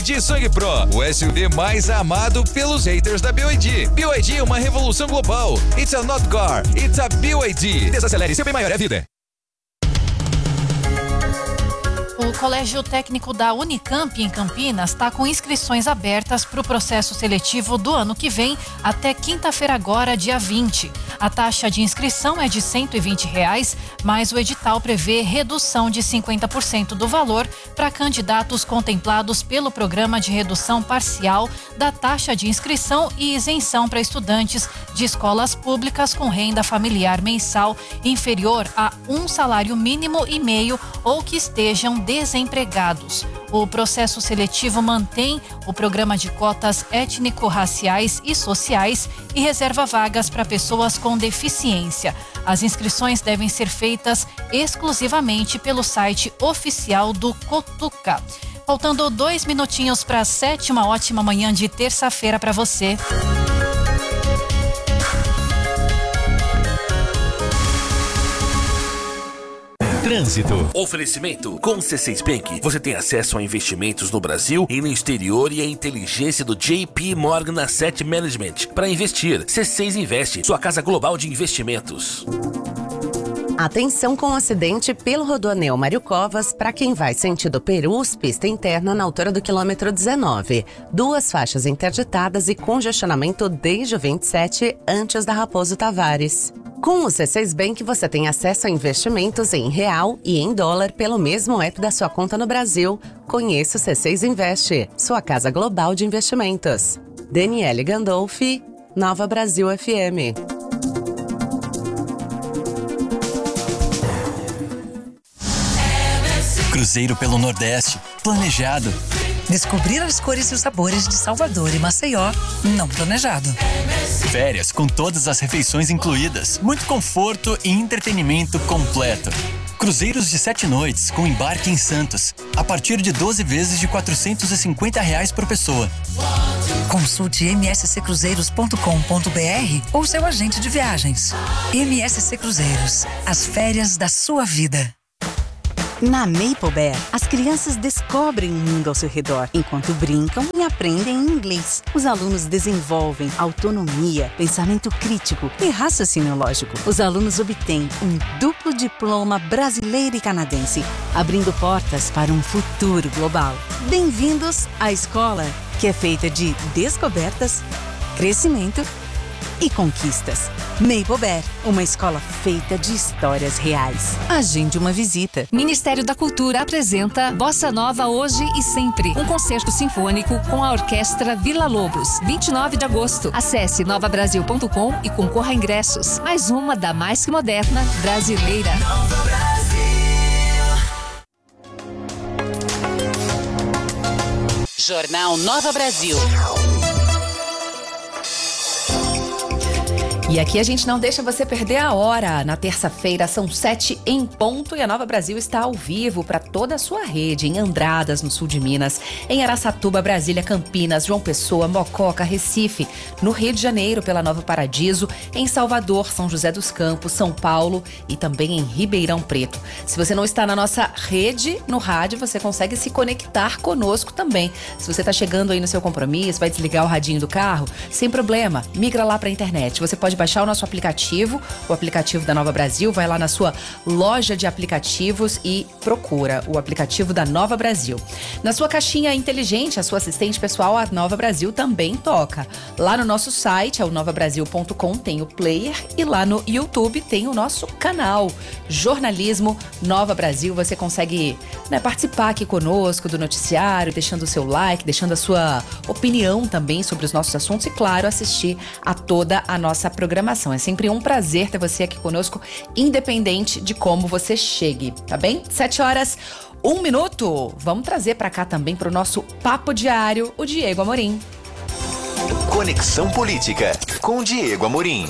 de Swing Pro, o SUV mais amado pelos haters da BYD. BYD é uma revolução global. It's a not car, it's a BYD. Desacelere, seu bem maior é a vida. O Colégio Técnico da Unicamp, em Campinas, está com inscrições abertas para o processo seletivo do ano que vem, até quinta-feira agora, dia 20. A taxa de inscrição é de R$ 120, mas o edital prevê redução de 50% do valor para candidatos contemplados pelo Programa de Redução Parcial da taxa de inscrição e isenção para estudantes de escolas públicas com renda familiar mensal inferior a um salário mínimo e meio ou que estejam desempregados. O processo seletivo mantém o programa de cotas étnico-raciais e sociais e reserva vagas para pessoas com deficiência. As inscrições devem ser feitas exclusivamente pelo site oficial do Cotuca. Faltando 2 minutinhos para 7, uma ótima manhã de terça-feira para você. Trânsito. Oferecimento. Com o C6 Bank, você tem acesso a investimentos no Brasil e no exterior e a inteligência do JP Morgan Asset Management. Para investir, C6 Investe, sua casa global de investimentos. Atenção com o acidente pelo Rodoanel Mário Covas para quem vai sentido Perus, pista interna na altura do quilômetro 19. 2 faixas interditadas e congestionamento desde o 27 antes da Raposo Tavares. Com o C6 Bank, você tem acesso a investimentos em real e em dólar pelo mesmo app da sua conta no Brasil. Conheça o C6 Investe, sua casa global de investimentos. Daniele Gandolfi, Nova Brasil FM. Cruzeiro pelo Nordeste, planejado. Descobrir as cores e os sabores de Salvador e Maceió, não planejado. Férias com todas as refeições incluídas, muito conforto e entretenimento completo. Cruzeiros de 7 noites com embarque em Santos, a partir de 12 vezes de R$ 450 por pessoa. Consulte msccruzeiros.com.br ou seu agente de viagens. MSC Cruzeiros, as férias da sua vida. Na Maple Bear, as crianças descobrem o mundo ao seu redor, enquanto brincam e aprendem inglês. Os alunos desenvolvem autonomia, pensamento crítico e raciocínio lógico. Os alunos obtêm um duplo diploma brasileiro e canadense, abrindo portas para um futuro global. Bem-vindos à escola, que é feita de descobertas, crescimento e conquistas. Maple Bear, uma escola feita de histórias reais. Agende uma visita. Ministério da Cultura apresenta Bossa Nova Hoje e Sempre, um concerto sinfônico com a Orquestra Vila Lobos, 29 de agosto. Acesse novabrasil.com e concorra a ingressos. Mais uma da mais que moderna brasileira. Nova Brasil. Jornal Nova Brasil. E aqui a gente não deixa você perder a hora. Na terça-feira são 7 em ponto e a Nova Brasil está ao vivo para toda a sua rede, em Andradas, no sul de Minas, em Araçatuba, Brasília, Campinas, João Pessoa, Mococa, Recife, no Rio de Janeiro pela Nova Paradiso, em Salvador, São José dos Campos, São Paulo e também em Ribeirão Preto. Se você não está na nossa rede, no rádio, você consegue se conectar conosco também. Se você está chegando aí no seu compromisso, vai desligar o radinho do carro, sem problema, migra lá para a internet. Você pode baixar o nosso aplicativo, o aplicativo da Nova Brasil, vai lá na sua loja de aplicativos e procura o aplicativo da Nova Brasil. Na sua caixinha inteligente, a sua assistente pessoal, a Nova Brasil também toca. Lá no nosso site, é o novabrasil.com, tem o player e lá no YouTube tem o nosso canal Jornalismo Nova Brasil. Você consegue participar aqui conosco do noticiário, deixando o seu like, deixando a sua opinião também sobre os nossos assuntos e, claro, assistir a toda a nossa programação. É sempre um prazer ter você aqui conosco, independente de como você chegue, tá bem? 7 horas, 1 minuto. Vamos trazer para cá também para o nosso Papo Diário o Diego Amorim. Conexão Política com Diego Amorim.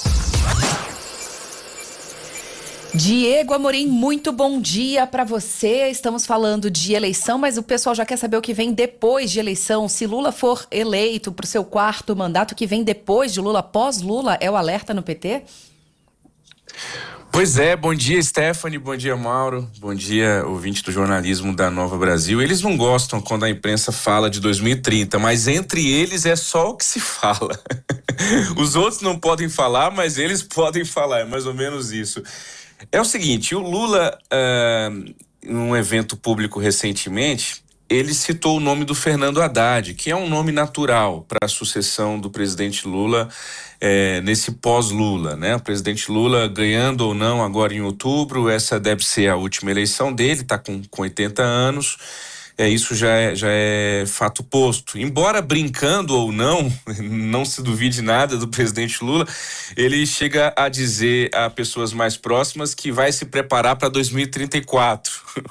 Diego Amorim, muito bom dia para você. Estamos falando de eleição, mas o pessoal já quer saber o que vem depois de eleição. Se Lula for eleito para o seu 4º mandato, o que vem depois de Lula, pós-Lula, é o alerta no PT? Pois é, bom dia Stephanie, bom dia Mauro, bom dia ouvinte do jornalismo da Nova Brasil. Eles não gostam quando a imprensa fala de 2030, mas entre eles é só o que se fala. Os outros não podem falar, mas eles podem falar, é mais ou menos isso. É o seguinte, o Lula, num evento público recentemente, ele citou o nome do Fernando Haddad, que é um nome natural para a sucessão do presidente Lula nesse pós-Lula, né? O presidente Lula ganhando ou não agora em outubro, essa deve ser a última eleição dele, está com 80 anos, isso já é fato posto. Embora brincando ou não se duvide nada do presidente Lula, ele chega a dizer a pessoas mais próximas que vai se preparar para 2034,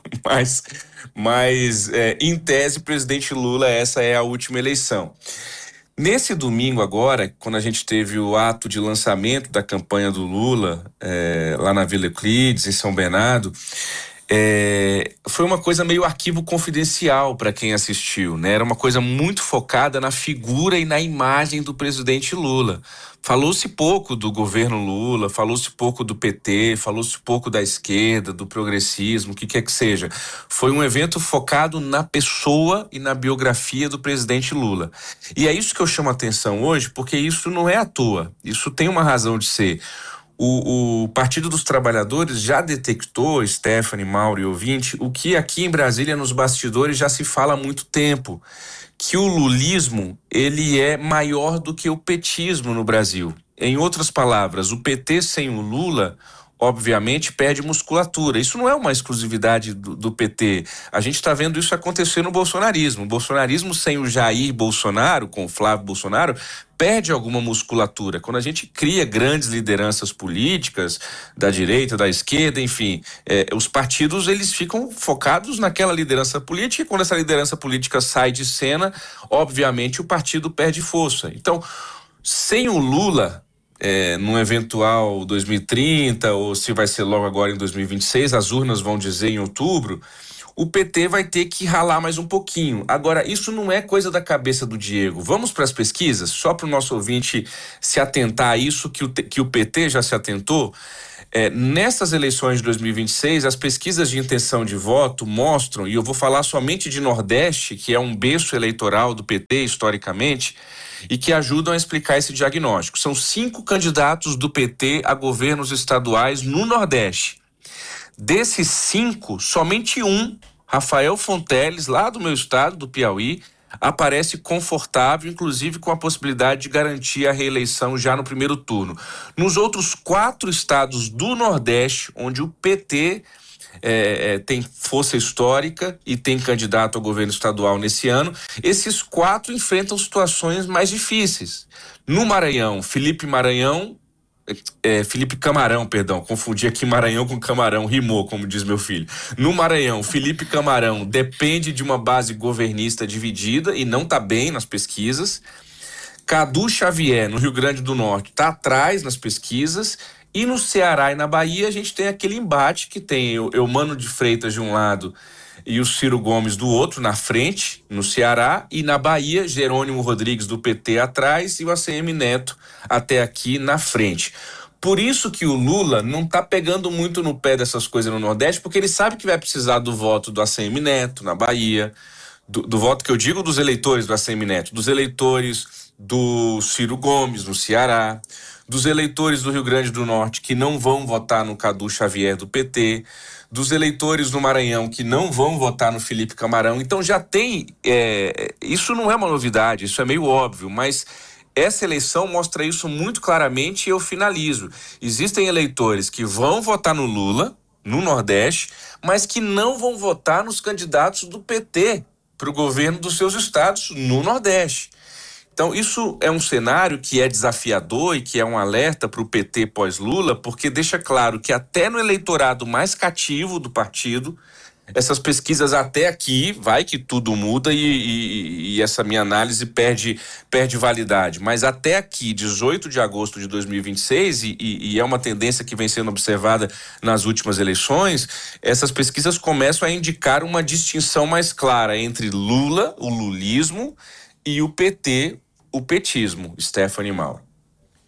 mas em tese, presidente Lula, essa é a última eleição. Nesse domingo agora, quando a gente teve o ato de lançamento da campanha do Lula, lá na Vila Euclides, em São Bernardo, foi uma coisa meio arquivo confidencial para quem assistiu, né? Era uma coisa muito focada na figura e na imagem do presidente Lula. Falou-se pouco do governo Lula, falou-se pouco do PT, falou-se pouco da esquerda, do progressismo, o que quer que seja. Foi um evento focado na pessoa e na biografia do presidente Lula. E é isso que eu chamo a atenção hoje, porque isso não é à toa, isso tem uma razão de ser. O Partido dos Trabalhadores já detectou, Stephanie, Mauro e ouvinte, o que aqui em Brasília, nos bastidores, já se fala há muito tempo, que o lulismo, ele é maior do que o petismo no Brasil. Em outras palavras, o PT sem o Lula, obviamente, perde musculatura. Isso não é uma exclusividade do PT. A gente está vendo isso acontecer no bolsonarismo. O bolsonarismo sem o Jair Bolsonaro, com o Flávio Bolsonaro, perde alguma musculatura. Quando a gente cria grandes lideranças políticas, da direita, da esquerda, enfim, os partidos, eles ficam focados naquela liderança política, e quando essa liderança política sai de cena, obviamente o partido perde força. Então, sem o Lula, num eventual 2030, ou se vai ser logo agora em 2026, as urnas vão dizer em outubro, o PT vai ter que ralar mais um pouquinho. Agora, isso não é coisa da cabeça do Diego. Vamos para as pesquisas, só para o nosso ouvinte se atentar a isso que o PT já se atentou. Nessas eleições de 2026, as pesquisas de intenção de voto mostram, e eu vou falar somente de Nordeste, que é um berço eleitoral do PT historicamente, e que ajudam a explicar esse diagnóstico. São 5 candidatos do PT a governos estaduais no Nordeste. Desses 5, somente um, Rafael Fonteles, lá do meu estado, do Piauí, aparece confortável, inclusive com a possibilidade de garantir a reeleição já no primeiro turno. Nos outros 4 estados do Nordeste, onde o PT tem força histórica e tem candidato ao governo estadual nesse ano, esses 4 enfrentam situações mais difíceis. No Maranhão, Felipe Camarão, confundi aqui Maranhão com Camarão, rimou, como diz meu filho. No Maranhão, Felipe Camarão depende de uma base governista dividida e não está bem nas pesquisas. Cadu Xavier, no Rio Grande do Norte, está atrás nas pesquisas. E no Ceará e na Bahia a gente tem aquele embate que tem Eumano de Freitas de um lado e o Ciro Gomes do outro, na frente, no Ceará, e na Bahia, Jerônimo Rodrigues do PT atrás e o ACM Neto até aqui na frente. Por isso que o Lula não está pegando muito no pé dessas coisas no Nordeste, porque ele sabe que vai precisar do voto do ACM Neto na Bahia, do voto que eu digo dos eleitores do ACM Neto, dos eleitores do Ciro Gomes no Ceará, dos eleitores do Rio Grande do Norte que não vão votar no Cadu Xavier do PT, dos eleitores do Maranhão que não vão votar no Felipe Camarão. Então já tem, isso não é uma novidade, isso é meio óbvio, mas essa eleição mostra isso muito claramente e eu finalizo. Existem eleitores que vão votar no Lula, no Nordeste, mas que não vão votar nos candidatos do PT para o governo dos seus estados no Nordeste. Então, isso é um cenário que é desafiador e que é um alerta para o PT pós-Lula, porque deixa claro que até no eleitorado mais cativo do partido, essas pesquisas até aqui, vai que tudo muda e essa minha análise perde validade, mas até aqui, 18 de agosto de 2026, e é uma tendência que vem sendo observada nas últimas eleições, essas pesquisas começam a indicar uma distinção mais clara entre Lula, o lulismo, e o PT, o petismo. Stephanie Mauro.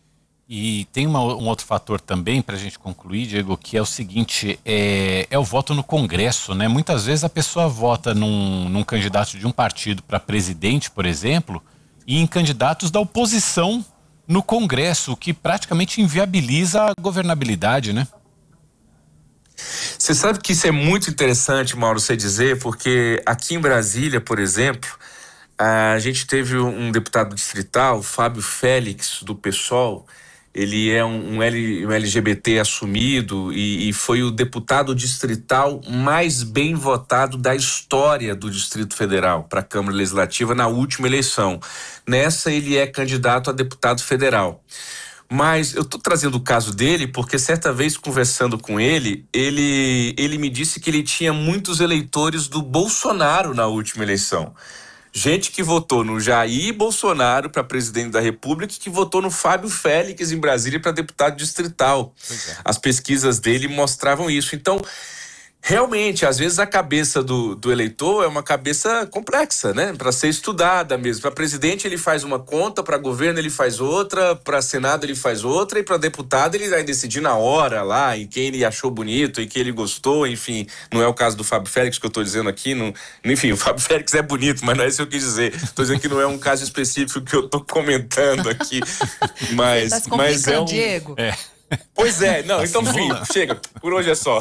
E tem um outro fator também para a gente concluir, Diego, que é o seguinte, é o voto no Congresso, né? Muitas vezes a pessoa vota num candidato de um partido para presidente, por exemplo, e em candidatos da oposição no Congresso, o que praticamente inviabiliza a governabilidade, né? Você sabe que isso é muito interessante, Mauro, você dizer, porque aqui em Brasília, por exemplo, a gente teve um deputado distrital, Fábio Félix, do PSOL. Ele é um LGBT assumido e foi o deputado distrital mais bem votado da história do Distrito Federal para a Câmara Legislativa na última eleição. Nessa, ele é candidato a deputado federal. Mas eu estou trazendo o caso dele porque certa vez, conversando com ele me disse que ele tinha muitos eleitores do Bolsonaro na última eleição. Gente que votou no Jair Bolsonaro para presidente da República e que votou no Fábio Félix em Brasília para deputado distrital. As pesquisas dele mostravam isso. Então, realmente, às vezes a cabeça do eleitor é uma cabeça complexa, né? Para ser estudada mesmo. Para presidente ele faz uma conta, para governo ele faz outra, para Senado ele faz outra e para deputado ele vai decidir na hora lá em quem ele achou bonito e quem ele gostou, enfim. Não é o caso do Fábio Félix que eu estou dizendo aqui. Não, enfim, o Fábio Félix é bonito, mas não é isso que eu quis dizer. Estou dizendo que não é um caso específico que eu estou comentando aqui. Mas é um... Diego. Pois é, não, então enfim, chega, por hoje é só.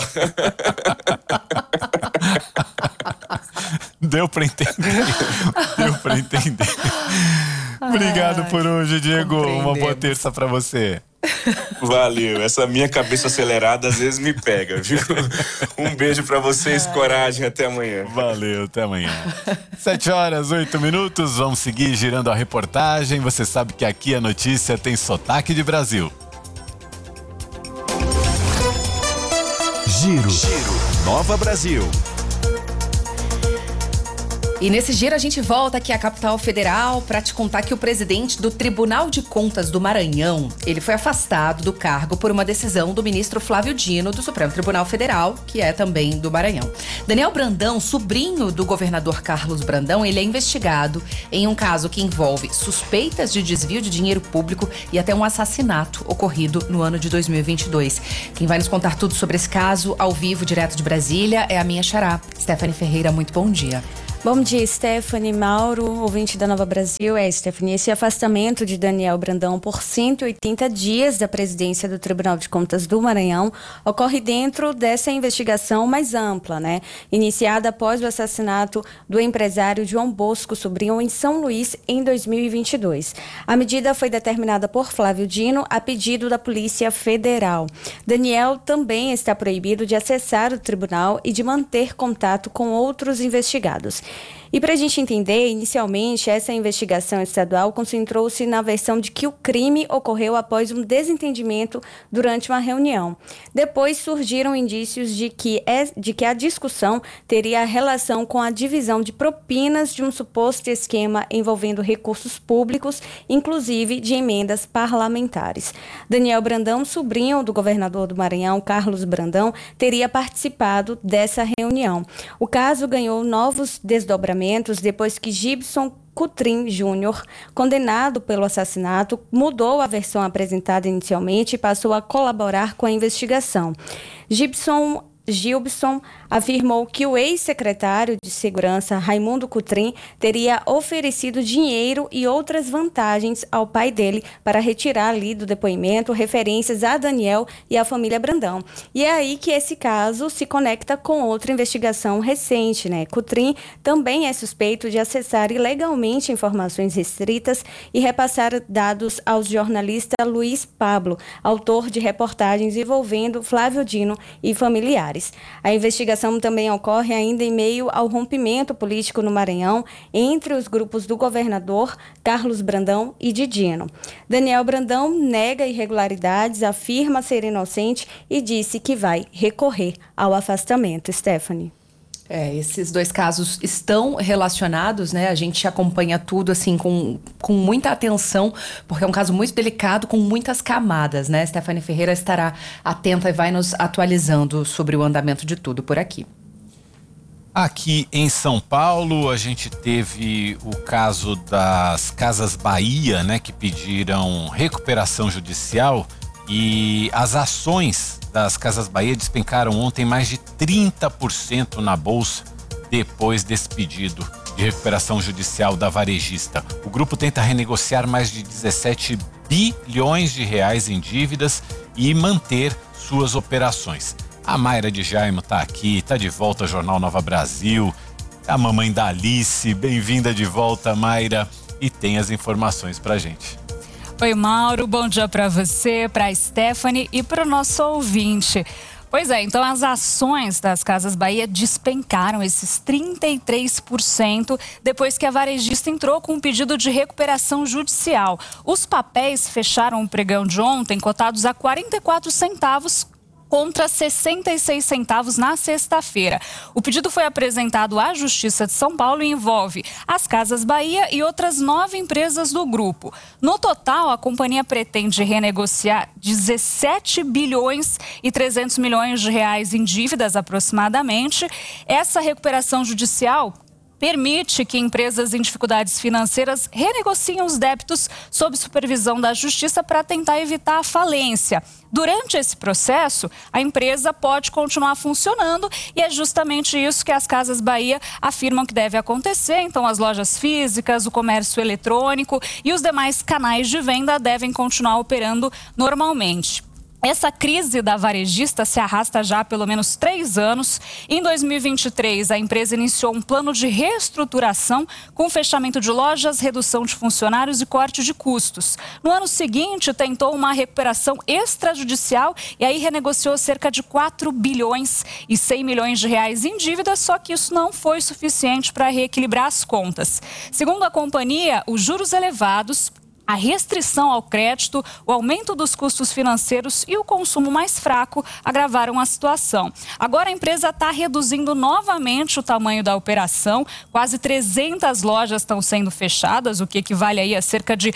Deu pra entender. Obrigado por hoje, Diego. Uma boa terça pra você. Valeu, essa minha cabeça acelerada às vezes me pega, viu? Um beijo pra vocês, coragem, até amanhã. Valeu, até amanhã. 7h08, vamos seguir girando a reportagem. Você sabe que aqui a notícia tem sotaque de Brasil. Giro. Nova Brasil. E nesse giro a gente volta aqui à capital federal para te contar que o presidente do Tribunal de Contas do Maranhão, ele foi afastado do cargo por uma decisão do ministro Flávio Dino do Supremo Tribunal Federal, que é também do Maranhão. Daniel Brandão, sobrinho do governador Carlos Brandão, ele é investigado em um caso que envolve suspeitas de desvio de dinheiro público e até um assassinato ocorrido no ano de 2022. Quem vai nos contar tudo sobre esse caso ao vivo, direto de Brasília, é a minha xará, Stephanie Ferreira. Muito bom dia. Bom dia, Stephanie, Mauro, ouvinte da Nova Brasil. Stephanie, esse afastamento de Daniel Brandão por 180 dias da presidência do Tribunal de Contas do Maranhão ocorre dentro dessa investigação mais ampla, né? Iniciada após o assassinato do empresário João Bosco Sobrinho em São Luís em 2022. A medida foi determinada por Flávio Dino a pedido da Polícia Federal. Daniel também está proibido de acessar o tribunal e de manter contato com outros investigados. E para a gente entender, inicialmente, essa investigação estadual concentrou-se na versão de que o crime ocorreu após um desentendimento durante uma reunião. Depois surgiram indícios de que a discussão teria relação com a divisão de propinas de um suposto esquema envolvendo recursos públicos, inclusive de emendas parlamentares. Daniel Brandão, sobrinho do governador do Maranhão, Carlos Brandão, teria participado dessa reunião. O caso ganhou novos desdobramentos depois que Gibson Cutrim Júnior, condenado pelo assassinato, mudou a versão apresentada inicialmente e passou a colaborar com a investigação. Gilson afirmou que o ex-secretário de Segurança, Raimundo Cutrim, teria oferecido dinheiro e outras vantagens ao pai dele para retirar ali do depoimento referências a Daniel e à família Brandão. E é aí que esse caso se conecta com outra investigação recente, né? Cutrim também é suspeito de acessar ilegalmente informações restritas e repassar dados ao jornalista Luiz Pablo, autor de reportagens envolvendo Flávio Dino e familiares. A investigação também ocorre ainda em meio ao rompimento político no Maranhão entre os grupos do governador Carlos Brandão e de Dino. Daniel Brandão nega irregularidades, afirma ser inocente e disse que vai recorrer ao afastamento. Stephanie. Esses dois casos estão relacionados, né? A gente acompanha tudo assim com muita atenção, porque é um caso muito delicado, com muitas camadas, né? Stephanie Ferreira estará atenta e vai nos atualizando sobre o andamento de tudo por aqui. Aqui em São Paulo, a gente teve o caso das Casas Bahia, né, que pediram recuperação judicial, e as ações das Casas Bahia despencaram ontem mais de 30% na bolsa depois desse pedido de recuperação judicial da varejista. O grupo tenta renegociar mais de 17 bilhões de reais em dívidas e manter suas operações. A Mayra de Jaime está aqui, está de volta ao Jornal Nova Brasil. A mamãe da Alice, bem-vinda de volta, Mayra, e tem as informações pra gente. Oi, Mauro, bom dia para você, para a Stephanie e para o nosso ouvinte. Pois é, então as ações das Casas Bahia despencaram esses 33% depois que a varejista entrou com um pedido de recuperação judicial. Os papéis fecharam o pregão de ontem cotados a 44 centavos contra 66 centavos na sexta-feira. O pedido foi apresentado à Justiça de São Paulo e envolve as Casas Bahia e outras 9 empresas do grupo. No total, a companhia pretende renegociar 17 bilhões e 300 milhões de reais em dívidas aproximadamente. Essa recuperação judicial permite que empresas em dificuldades financeiras renegociem os débitos sob supervisão da Justiça para tentar evitar a falência. Durante esse processo, a empresa pode continuar funcionando e é justamente isso que as Casas Bahia afirmam que deve acontecer. Então, as lojas físicas, o comércio eletrônico e os demais canais de venda devem continuar operando normalmente. Essa crise da varejista se arrasta já há pelo menos 3 anos. Em 2023, a empresa iniciou um plano de reestruturação com fechamento de lojas, redução de funcionários e corte de custos. No ano seguinte, tentou uma recuperação extrajudicial e aí renegociou cerca de 4 bilhões e 100 milhões de reais em dívidas, só que isso não foi suficiente para reequilibrar as contas. Segundo a companhia, os juros elevados, a restrição ao crédito, o aumento dos custos financeiros e o consumo mais fraco agravaram a situação. Agora a empresa está reduzindo novamente o tamanho da operação. Quase 300 lojas estão sendo fechadas, o que equivale aí a cerca de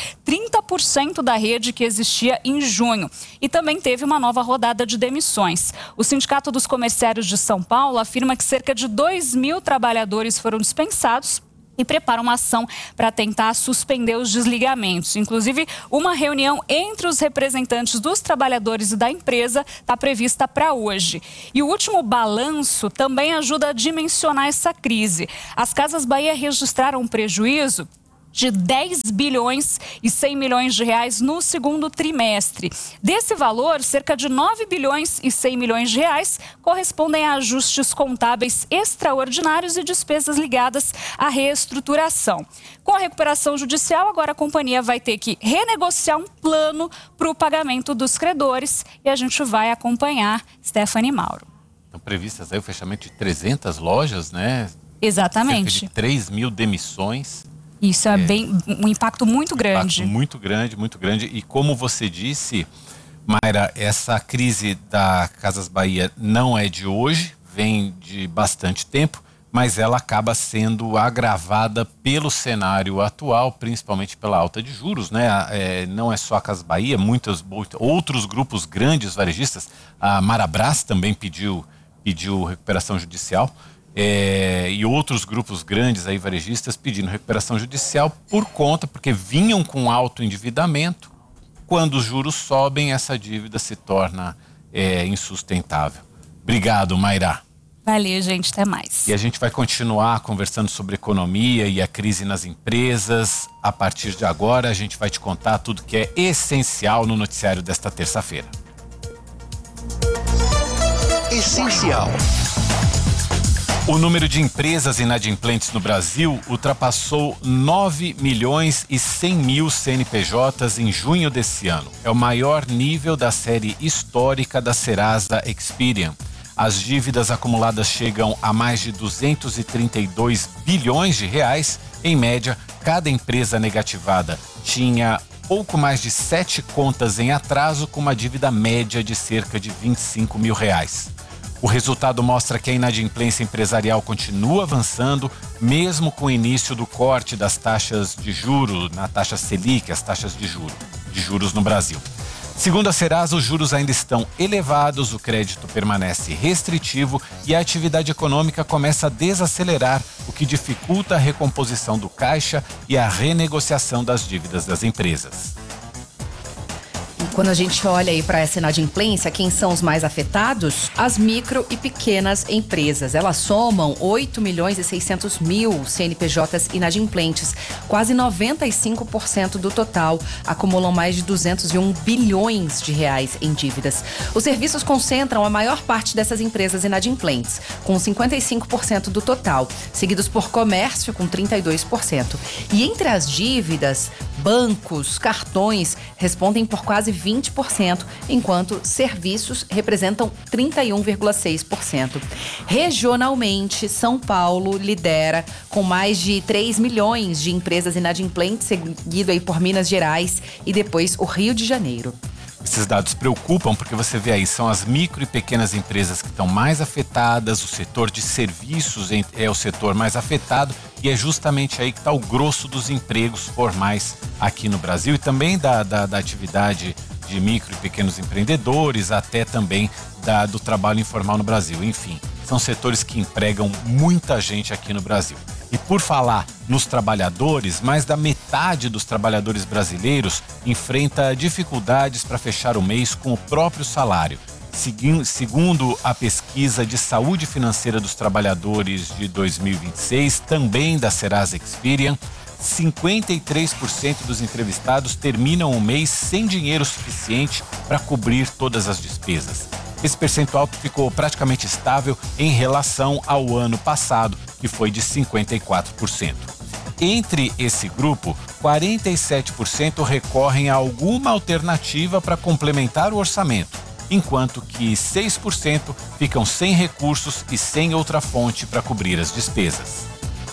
30% da rede que existia em junho. E também teve uma nova rodada de demissões. O Sindicato dos Comerciários de São Paulo afirma que cerca de 2.000 trabalhadores foram dispensados e prepara uma ação para tentar suspender os desligamentos. Inclusive, uma reunião entre os representantes dos trabalhadores e da empresa está prevista para hoje. E o último balanço também ajuda a dimensionar essa crise. As Casas Bahia registraram um prejuízo de 10 bilhões e 100 milhões de reais no segundo trimestre. Desse valor, cerca de 9 bilhões e 100 milhões de reais correspondem a ajustes contábeis extraordinários e despesas ligadas à reestruturação. Com a recuperação judicial, agora a companhia vai ter que renegociar um plano para o pagamento dos credores e a gente vai acompanhar. Stephanie Mauro. Estão previstas aí o fechamento de 300 lojas, né? Exatamente. Cerca de 3.000 demissões. Isso é um impacto muito grande. Muito grande, muito grande. E como você disse, Mayra, essa crise da Casas Bahia não é de hoje, vem de bastante tempo, mas ela acaba sendo agravada pelo cenário atual, principalmente pela alta de juros, né? Não é só a Casas Bahia, muitos outros grupos grandes varejistas, a Marabras também pediu recuperação judicial. E outros grupos grandes aí varejistas pedindo recuperação judicial porque vinham com alto endividamento. Quando os juros sobem, essa dívida se torna insustentável. Obrigado, Mayra. Valeu, gente, até mais. E a gente vai continuar conversando sobre economia e a crise nas empresas. A partir de agora, a gente vai te contar tudo que é essencial no noticiário desta terça-feira. Essencial. O número de empresas inadimplentes no Brasil ultrapassou 9 milhões e 100 mil CNPJs em junho desse ano. É o maior nível da série histórica da Serasa Experian. As dívidas acumuladas chegam a mais de 232 bilhões de reais. Em média, cada empresa negativada tinha pouco mais de 7 contas em atraso, com uma dívida média de cerca de 25 mil reais. O resultado mostra que a inadimplência empresarial continua avançando, mesmo com o início do corte das taxas de juros, na taxa Selic, as taxas de juros no Brasil. Segundo a Serasa, os juros ainda estão elevados, o crédito permanece restritivo e a atividade econômica começa a desacelerar, o que dificulta a recomposição do caixa e a renegociação das dívidas das empresas. Quando a gente olha aí para essa inadimplência, quem são os mais afetados? As micro e pequenas empresas. Elas somam 8.600.000 CNPJs inadimplentes. Quase 95% do total acumulam mais de 201 bilhões de reais em dívidas. Os serviços concentram a maior parte dessas empresas inadimplentes, com 55% do total, seguidos por comércio, com 32%. E entre as dívidas, bancos, cartões respondem por quase 20%, enquanto serviços representam 31,6%. Regionalmente, São Paulo lidera com mais de 3 milhões de empresas inadimplentes, seguido aí por Minas Gerais e depois o Rio de Janeiro. Esses dados preocupam porque você vê aí, são as micro e pequenas empresas que estão mais afetadas, o setor de serviços é o setor mais afetado e é justamente aí que está o grosso dos empregos formais aqui no Brasil e também da atividade de micro e pequenos empreendedores, até também do trabalho informal no Brasil. Enfim, são setores que empregam muita gente aqui no Brasil. E por falar nos trabalhadores, mais da metade dos trabalhadores brasileiros enfrenta dificuldades para fechar o mês com o próprio salário. Segundo a pesquisa de saúde financeira dos trabalhadores de 2026, também da Serasa Experian, 53% dos entrevistados terminam o mês sem dinheiro suficiente para cobrir todas as despesas. Esse percentual ficou praticamente estável em relação ao ano passado, que foi de 54%. Entre esse grupo, 47% recorrem a alguma alternativa para complementar o orçamento, enquanto que 6% ficam sem recursos e sem outra fonte para cobrir as despesas.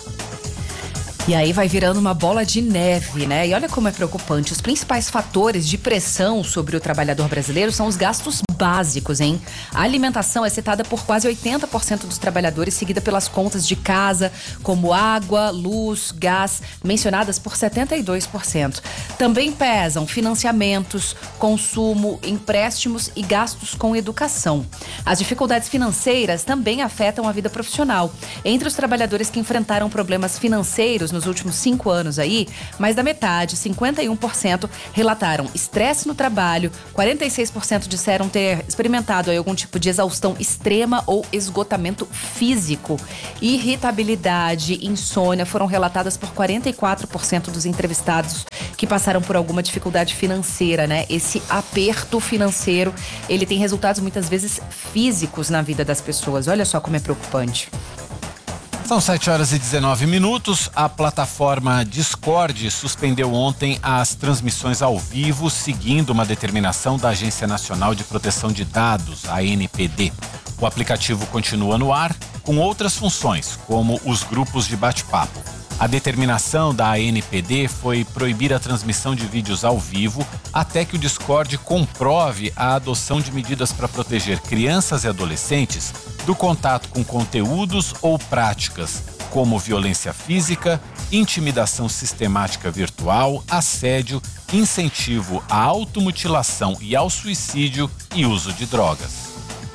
E aí vai virando uma bola de neve, né? E olha como é preocupante. Os principais fatores de pressão sobre o trabalhador brasileiro são os gastos básicos, hein? A alimentação é citada por quase 80% dos trabalhadores, seguida pelas contas de casa, como água, luz, gás, mencionadas por 72%. Também pesam financiamentos, consumo, empréstimos e gastos com educação. As dificuldades financeiras também afetam a vida profissional. Entre os trabalhadores que enfrentaram problemas financeiros nos últimos 5 anos aí, mais da metade, 51%, relataram estresse no trabalho, 46% disseram ter experimentado aí algum tipo de exaustão extrema ou esgotamento físico. Irritabilidade, insônia foram relatadas por 44% dos entrevistados que passaram por alguma dificuldade financeira, né? Esse aperto financeiro, ele tem resultados muitas vezes físicos na vida das pessoas. Olha só como é preocupante. São 7h19. A plataforma Discord suspendeu ontem as transmissões ao vivo, seguindo uma determinação da Agência Nacional de Proteção de Dados, a ANPD. O aplicativo continua no ar, com outras funções, como os grupos de bate-papo. A determinação da ANPD foi proibir a transmissão de vídeos ao vivo até que o Discord comprove a adoção de medidas para proteger crianças e adolescentes do contato com conteúdos ou práticas como violência física, intimidação sistemática virtual, assédio, incentivo à automutilação e ao suicídio e uso de drogas.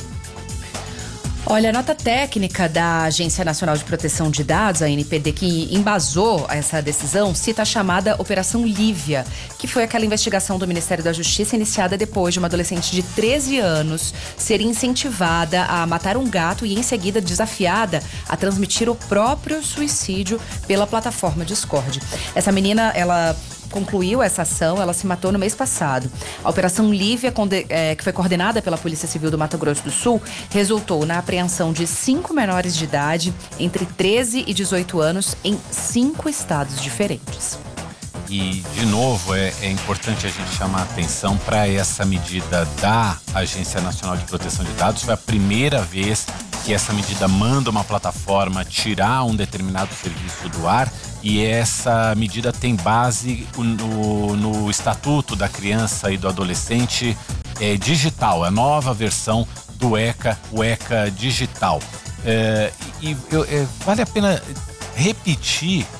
Olha, a nota técnica da Agência Nacional de Proteção de Dados, a ANPD, que embasou essa decisão, cita a chamada Operação Lívia, que foi aquela investigação do Ministério da Justiça iniciada depois de uma adolescente de 13 anos ser incentivada a matar um gato e em seguida desafiada a transmitir o próprio suicídio pela plataforma Discord. Essa menina, ela concluiu essa ação, ela se matou no mês passado. A Operação Lívia, que foi coordenada pela Polícia Civil do Mato Grosso do Sul, resultou na apreensão de 5 menores de idade, entre 13 e 18 anos, em 5 estados diferentes. E, de novo, é importante a gente chamar a atenção para essa medida da Agência Nacional de Proteção de Dados. Foi a primeira vez que essa medida manda uma plataforma tirar um determinado serviço do ar, e essa medida tem base no Estatuto da Criança e do Adolescente digital, a nova versão do ECA, o ECA digital. Vale a pena repetir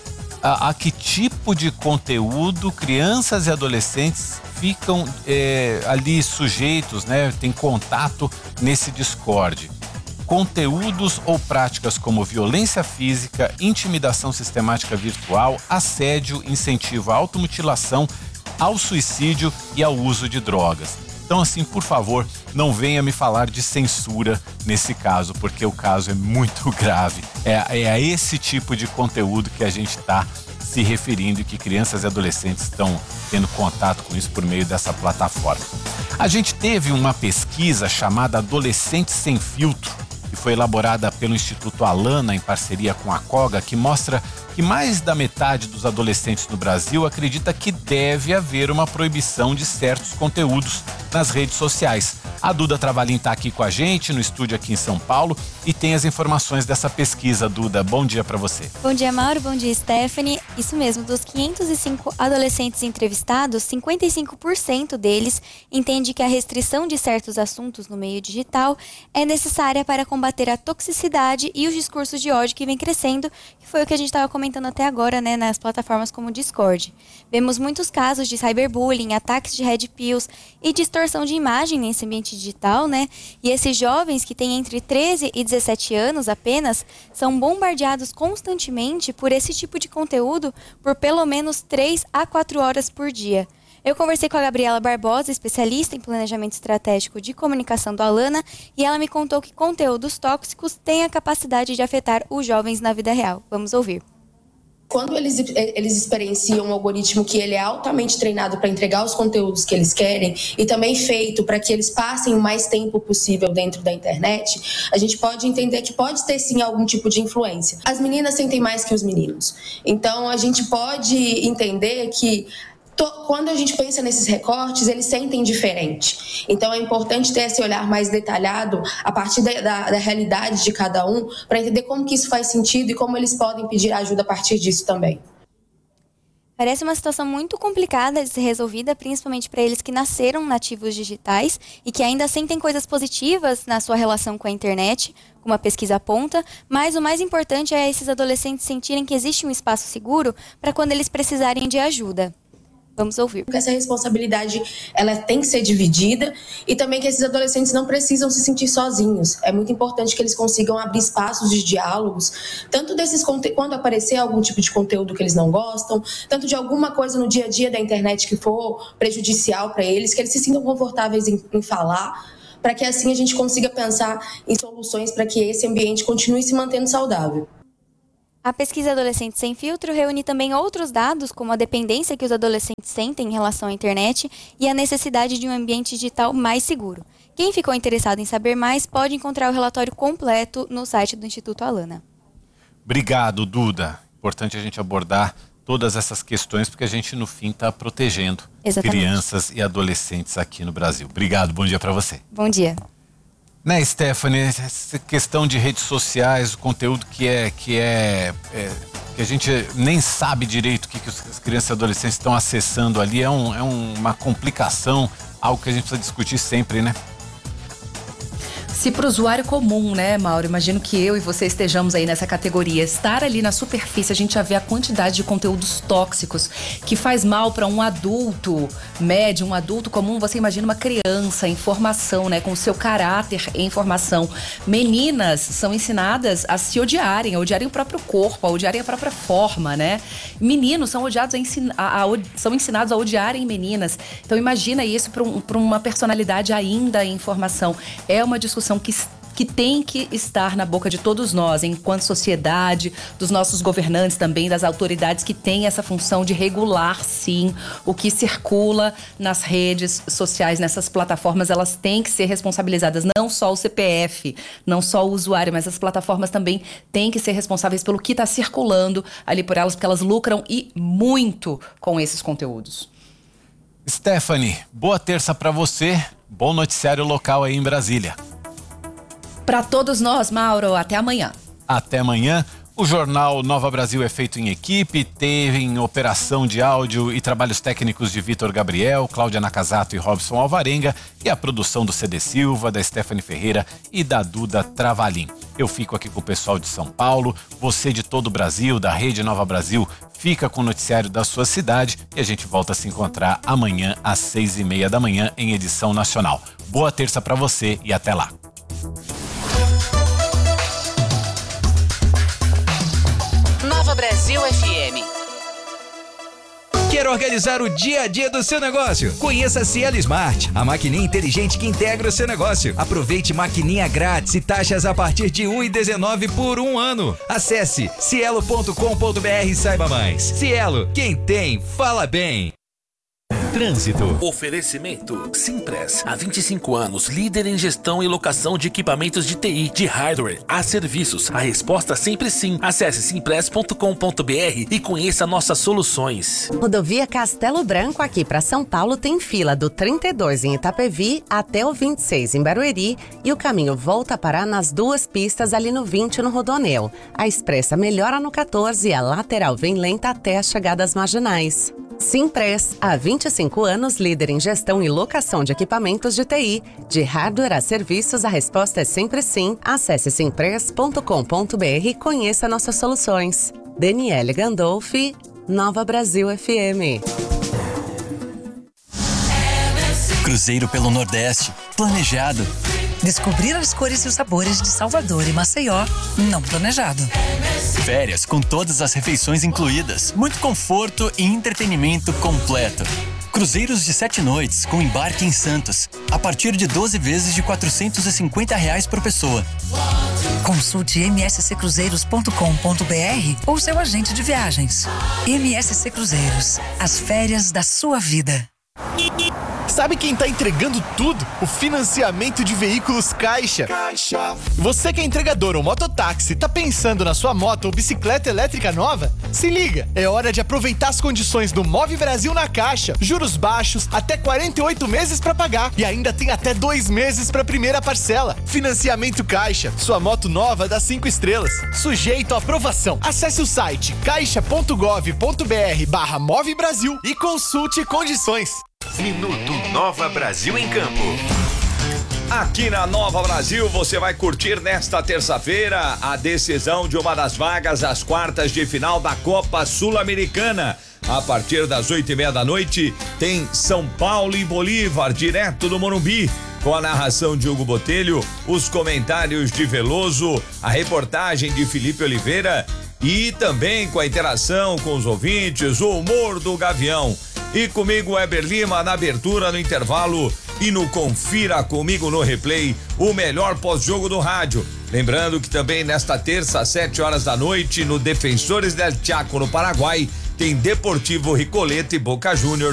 a que tipo de conteúdo crianças e adolescentes ficam ali sujeitos, né? Tem contato nesse Discord. Conteúdos ou práticas como violência física, intimidação sistemática virtual, assédio, incentivo à automutilação, ao suicídio e ao uso de drogas. Então, assim, por favor, não venha me falar de censura nesse caso, porque o caso é muito grave. É a esse tipo de conteúdo que a gente está se referindo e que crianças e adolescentes estão tendo contato com isso por meio dessa plataforma. A gente teve uma pesquisa chamada Adolescentes Sem Filtro, que foi elaborada pelo Instituto Alana em parceria com a COGA, que mostra que mais da metade dos adolescentes no Brasil acredita que deve haver uma proibição de certos conteúdos nas redes sociais. A Duda Travalim está aqui com a gente no estúdio aqui em São Paulo e tem as informações dessa pesquisa. Duda, bom dia para você. Bom dia, Mauro. Bom dia, Stephanie. Isso mesmo, dos 505 adolescentes entrevistados, 55% deles entende que a restrição de certos assuntos no meio digital é necessária para combater a toxicidade e os discursos de ódio que vem crescendo, que foi o que a gente estava comentando até agora, né, nas plataformas como o Discord. Vemos muitos casos de cyberbullying, ataques de red pills e distorção de imagem nesse ambiente digital, né? E esses jovens que têm entre 13 e 17 anos apenas são bombardeados constantemente por esse tipo de conteúdo por pelo menos 3 a 4 horas por dia. Eu conversei com a Gabriela Barbosa, especialista em planejamento estratégico de comunicação do Alana, e ela me contou que conteúdos tóxicos têm a capacidade de afetar os jovens na vida real. Vamos ouvir. Quando eles experienciam um algoritmo que ele é altamente treinado para entregar os conteúdos que eles querem e também feito para que eles passem o mais tempo possível dentro da internet, a gente pode entender que pode ter sim algum tipo de influência. As meninas sentem mais que os meninos. Então a gente pode entender que quando a gente pensa nesses recortes, eles sentem diferente. Então é importante ter esse olhar mais detalhado a partir da realidade de cada um, para entender como que isso faz sentido e como eles podem pedir ajuda a partir disso também. Parece uma situação muito complicada de ser resolvida, principalmente para eles que nasceram nativos digitais e que ainda sentem coisas positivas na sua relação com a internet, como a pesquisa aponta, mas o mais importante é esses adolescentes sentirem que existe um espaço seguro para quando eles precisarem de ajuda. Vamos ouvir. Essa responsabilidade, ela tem que ser dividida e também que esses adolescentes não precisam se sentir sozinhos. É muito importante que eles consigam abrir espaços de diálogos, tanto quando aparecer algum tipo de conteúdo que eles não gostam, tanto de alguma coisa no dia a dia da internet que for prejudicial para eles, que eles se sintam confortáveis em falar, para que assim a gente consiga pensar em soluções para que esse ambiente continue se mantendo saudável. A pesquisa Adolescentes Sem Filtro reúne também outros dados, como a dependência que os adolescentes sentem em relação à internet e a necessidade de um ambiente digital mais seguro. Quem ficou interessado em saber mais pode encontrar o relatório completo no site do Instituto Alana. Obrigado, Duda. Importante a gente abordar todas essas questões, porque a gente, no fim, está protegendo crianças e adolescentes aqui no Brasil. Obrigado, bom dia para você. Bom dia. Né, Stephanie, essa questão de redes sociais, o conteúdo que a gente nem sabe direito o que as crianças e adolescentes estão acessando ali, é uma complicação, algo que a gente precisa discutir sempre, né? Se para o usuário comum, né, Mauro, imagino que eu e você estejamos aí nessa categoria, estar ali na superfície, a gente já vê a quantidade de conteúdos tóxicos que faz mal para um adulto médio, um adulto comum. Você imagina uma criança em formação, né, com o seu caráter em formação. Meninas são ensinadas a se odiarem, a odiarem o próprio corpo, a odiarem a própria forma, né? Meninos são são ensinados a odiarem meninas. Então imagina isso para uma personalidade ainda em formação. É uma discussão que tem que estar na boca de todos nós, enquanto sociedade, dos nossos governantes também, das autoridades que têm essa função de regular, sim, o que circula nas redes sociais, nessas plataformas. Elas têm que ser responsabilizadas, não só o CPF, não só o usuário, mas as plataformas também têm que ser responsáveis pelo que está circulando ali por elas, porque elas lucram e muito com esses conteúdos. Stephanie, boa terça para você, bom noticiário local aí em Brasília. Para todos nós, Mauro, até amanhã. Até amanhã. O Jornal Nova Brasil é feito em equipe, tem operação de áudio e trabalhos técnicos de Vitor Gabriel, Cláudia Nakazato e Robson Alvarenga, e a produção do CD Silva, da Stephanie Ferreira e da Duda Travalim. Eu fico aqui com o pessoal de São Paulo, você de todo o Brasil, da Rede Nova Brasil, fica com o noticiário da sua cidade e a gente volta a se encontrar amanhã às 6:30 da manhã em edição nacional. Boa terça para você e até lá. Nova Brasil FM. Quer organizar o dia a dia do seu negócio? Conheça a Cielo Smart, a maquininha inteligente que integra o seu negócio. Aproveite maquininha grátis e taxas a partir de R$ 1,19 por um ano. Acesse cielo.com.br e saiba mais. Cielo, quem tem, fala bem. Trânsito. Oferecimento Simpress. Há 25 anos, líder em gestão e locação de equipamentos de TI, de hardware a serviços. A resposta sempre sim. Acesse simpress.com.br e conheça nossas soluções. Rodovia Castelo Branco aqui para São Paulo tem fila do 32 em Itapevi até o 26 em Barueri e o caminho volta a parar nas duas pistas ali no 20 no Rodoanel. A expressa melhora no 14 e a lateral vem lenta até a chegada às marginais. Simpress, há 25 anos, líder em gestão e locação de equipamentos de TI. De hardware a serviços, a resposta é sempre sim. Acesse simpress.com.br e conheça nossas soluções. Daniele Gandolfi, Nova Brasil FM. Cruzeiro pelo Nordeste, planejado. Descobrir as cores e os sabores de Salvador e Maceió, não planejado. Férias com todas as refeições incluídas, muito conforto e entretenimento completo. Cruzeiros de 7 noites com embarque em Santos, a partir de 12 vezes de R$ 450 por pessoa. Consulte msccruzeiros.com.br ou seu agente de viagens. MSC Cruzeiros, as férias da sua vida. Sabe quem tá entregando tudo? O financiamento de veículos Caixa. Você que é entregador ou mototáxi, tá pensando na sua moto ou bicicleta elétrica nova? Se liga, é hora de aproveitar as condições do Move Brasil na Caixa. Juros baixos, até 48 meses pra pagar e ainda tem até 2 meses pra primeira parcela. Financiamento Caixa, sua moto nova dá 5 estrelas. Sujeito à aprovação. Acesse o site caixa.gov.br/Move Brasil e consulte condições. Minuto Nova Brasil em Campo. Aqui na Nova Brasil você vai curtir nesta terça-feira a decisão de uma das vagas às quartas de final da Copa Sul-Americana. A partir das 8:30 da noite tem São Paulo e Bolívar, direto do Morumbi. Com a narração de Hugo Botelho, os comentários de Veloso, a reportagem de Felipe Oliveira e também com a interação com os ouvintes, o humor do Gavião. E comigo, Weber Lima, na abertura, no intervalo e no Confira Comigo no Replay, o melhor pós-jogo do rádio. Lembrando que também nesta terça, às 7h da noite, no Defensores del Chaco, no Paraguai, tem Deportivo Ricoleta e Boca Juniors.